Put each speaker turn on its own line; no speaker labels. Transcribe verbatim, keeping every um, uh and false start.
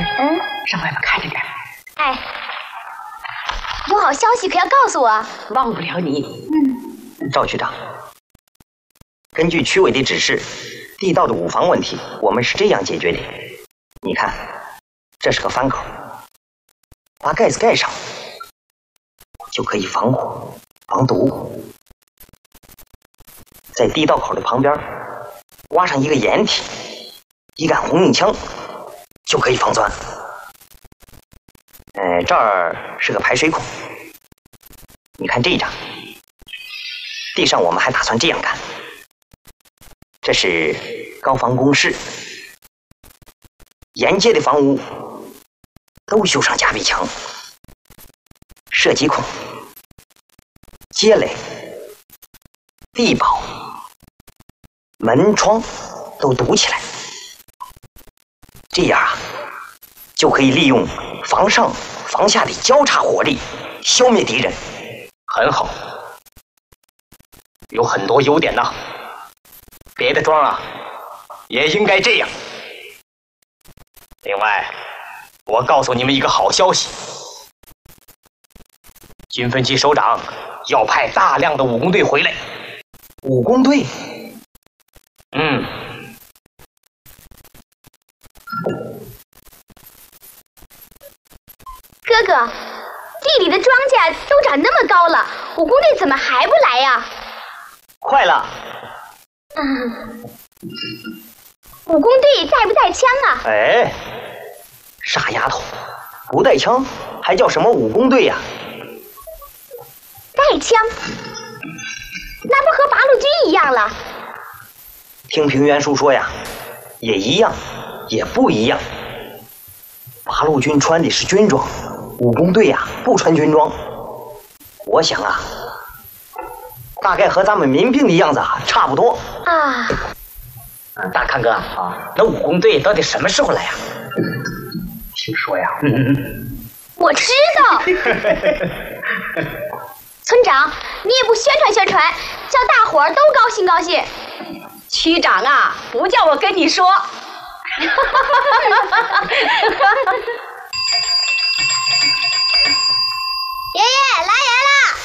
嗯，上外面看着点。
哎，有好消息可要告诉我。
忘不了你。
嗯，
赵局长，根据区委的指示，地道的五防问题我们是这样解决的。你看，这是个翻口，把盖子盖上，就可以防火、防毒。在地道口的旁边挖上一个掩体，一杆红缨枪，就可以防钻。呃，这儿是个排水孔，你看这张，地上我们还打算这样干。这是高防工事，沿街的房屋都修上夹壁墙、射击孔、街垒、地堡、门窗都堵起来，这样啊，就可以利用房上房下的交叉火力消灭敌人。
很好，有很多优点呐。别的庄啊，也应该这样。另外，我告诉你们一个好消息，军分区首长要派大量的武工队回来。
武工队？
嗯。
哥哥，地里的庄稼都长那么高了，武工队怎么还不来呀？
快了。
嗯，武工队带不带枪啊？
哎，傻丫头，不带枪还叫什么武工队呀？
带枪，那不和八路军一样了？
听平原叔说呀，也一样，也不一样。八路军穿的是军装，武工队呀不穿军装。我想啊，大概和咱们民兵的样子啊差不多
啊。
大康哥啊，那武工队到底什么时候来呀？
听说呀，
嗯，
我知道。村长，你也不宣传宣传，叫大伙儿都高兴高兴。
区长啊，不叫我跟你说。
爷爷来人啦！